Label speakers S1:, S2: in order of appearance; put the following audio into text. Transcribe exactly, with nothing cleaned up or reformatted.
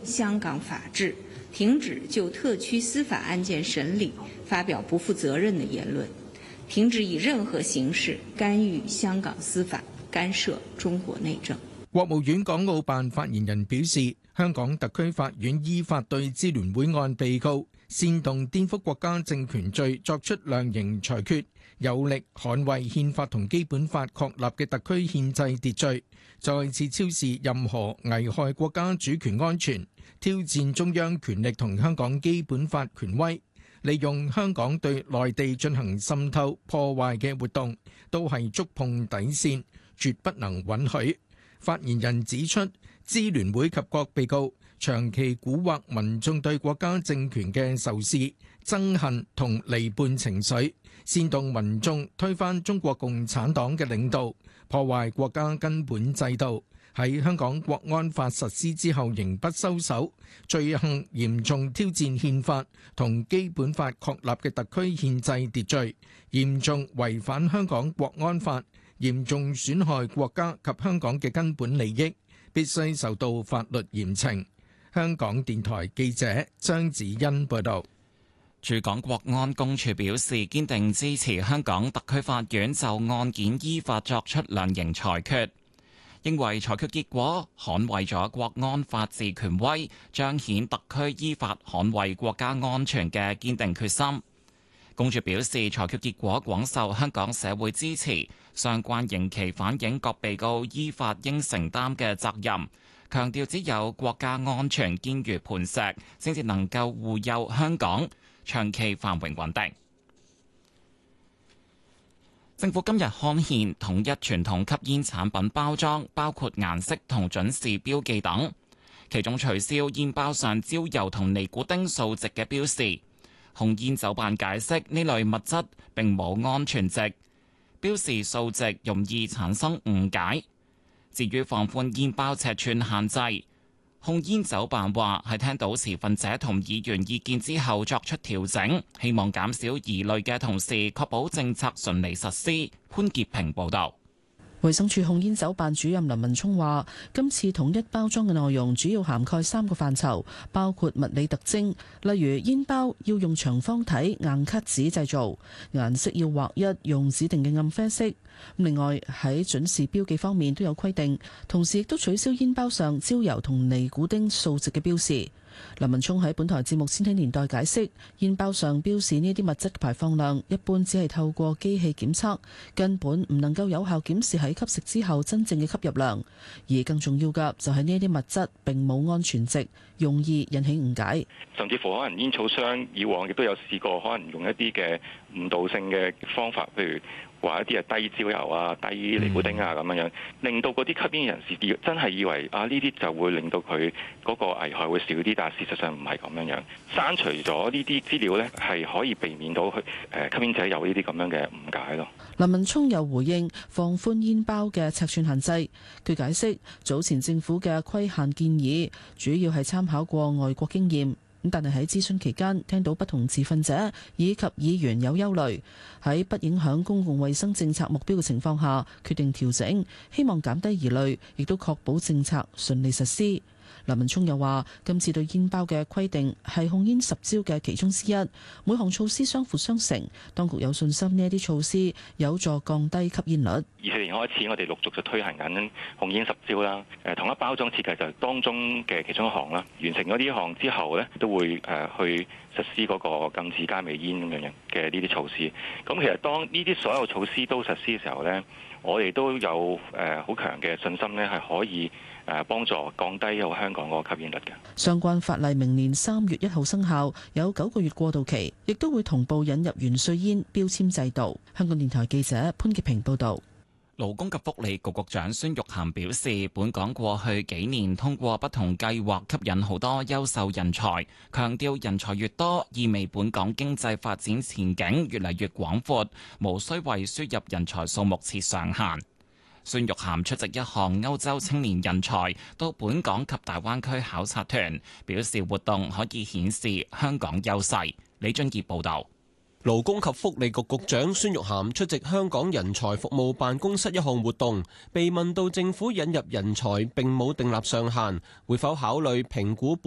S1: 香港法治，停止就特區司法案件審理發表不負責任的言論，停止以任何形式干預香港司法，干涉中國內政。
S2: 國務院港澳辦發言人表示，香港特區法院依法對支聯會案被告煽動顛覆國家政權罪作出量刑裁決，有力捍衛憲法同基本法確立嘅特區憲制秩序，再次昭示任何危害國家主權安全、挑戰中央權力同香港基本法權威，利用香港對內地進行滲透破壞嘅活動，都係觸碰底線，絕不能允許。發言人指出，支聯會及各被告長期蠱惑民眾對國家政權嘅仇視、憎恨同離叛情緒，煽動民眾推翻中國共產黨嘅領導，破壞國家根本制度。喺香港國安法實施之後仍不收手，罪行嚴重挑戰憲法同基本法確立嘅特區憲制秩序，嚴重違反香港國安法，嚴重損害國家及香港嘅根本利益，必須受到法律嚴懲。香港電台記者張子欣報道。
S3: 駐港國安公署表示，堅定支持香港特區法院就案件依法作出量刑裁決，認為裁決結果捍衛咗國安法治權威，彰顯特區依法捍衛國家安全嘅堅定決心。公署表示，裁決結果廣受香港社會支持，相關刑期反映各被告依法應承擔嘅責任，強調只有國家安全堅如磐石，先至能夠護佑香港長期繁榮穩定。政府今日刊憲統一傳統吸煙產品包裝，包括顏色同準時標記等，其中取消煙包上焦油同尼古丁數值嘅標示。控煙酒辦解釋呢類物質並冇安全值，標示數值容易產生誤解。至於放寬煙包尺寸限制，控煙酒辦話係聽到持份者同議員意見之後作出調整，希望減少疑慮嘅同時確保政策順利實施。潘潔平報導。
S4: 衛生署控煙酒辦主任林文聰話，今次統一包裝嘅內容主要涵蓋三個範疇，包括物理特徵，例如煙包要用長方體硬卡紙製造，顏色要劃一用指定嘅暗啡色。另外喺準時標記方面都有規定，同時亦都取消煙包上焦油同尼古丁數值嘅標示。林文聰喺本台節目《千禧年代》解釋，煙包上標示呢啲物質嘅排放量，一般只係透過機器檢測，根本唔能夠有效檢視喺吸食之後真正嘅吸入量。而更重要嘅就係呢啲物質並冇安全值，容易引起誤解。
S5: 甚至乎可能煙草商以往亦都有試過，可能用一啲嘅誤導性嘅方法，譬如話一啲係低焦油啊、低尼古丁啊咁樣樣，令到嗰啲吸煙人士真係以為啊呢啲就會令到佢嗰個危害會少啲，但係事實上唔係咁樣樣。刪除咗呢啲資料呢，係可以避免到佢誒吸煙者有呢啲咁樣嘅誤解咯。
S4: 林文聰又回應放寬煙包嘅尺寸限制，佢解釋早前政府嘅規限建議主要係參考過外國經驗。咁但係喺諮詢期間，聽到不同持份者以及議員有憂慮，喺不影響公共衛生政策目標嘅情況下，決定調整，希望減低疑慮，亦都確保政策順利實施。林文聰又話：今次對煙包嘅規定係控煙十招嘅其中之一，每項措施相輔相成，當局有信心呢一啲措施有助降低吸煙率。
S5: 二四年開始，我哋陸續就推行緊控煙十招啦。誒，統一包裝設計就係當中嘅其中一項啦。完成咗呢一項之後呢，都會誒去實施嗰個禁止加味煙咁樣樣嘅呢啲措施。咁其實當呢啲所有措施都實施嘅時候呢，我哋都有誒好強嘅信心呢，係可以誒幫助降低有香港嗰個吸煙率嘅。
S4: 相關法例明年三月一號生效，有九個月過渡期，亦都會同步引入元帥煙標籤制度。香港電台記者潘潔平報導。
S3: 勞工及福利局局長孫玉菡表示，本港過去幾年通過不同計劃吸引好多優秀人才，強調人才越多，意味本港經濟發展前景越嚟越廣闊，無需為輸入人才數目設上限。孫玉菡出席一項歐洲青年人才到本港及大灣區考察團，表示活動可以顯示香港優勢。李俊傑報導。
S6: 勞工及福利局局長孫玉菡出席香港人才服務辦公室一項活動，被問到政府引入人才並冇訂立上限，會否考慮評估